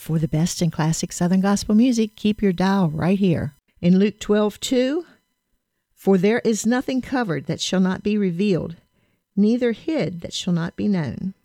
For the best in classic Southern gospel music, keep your dial right here. In Luke 12:2, for there is nothing covered that shall not be revealed, neither hid that shall not be known.